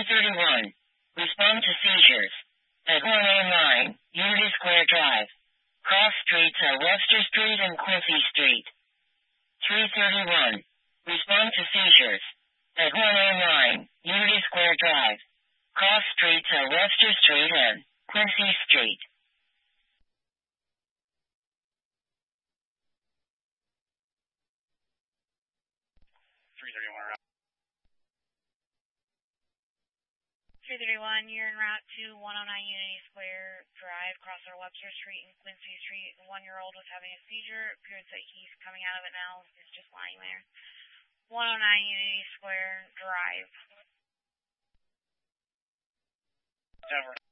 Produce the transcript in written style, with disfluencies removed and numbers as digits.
331. Respond to seizures. At 109, Unity Square Drive. Cross streets are Webster Street and Quincy Street. 331. Respond to seizures. At 109, Unity Square Drive. Cross streets are Webster Street and Quincy Street. 331, you're en route to 109 Unity Square Drive, cross our Webster Street and Quincy Street. A 1-year-old was having a seizure. It appears that he's coming out of it now. He's just lying there. 109 Unity Square Drive. Over.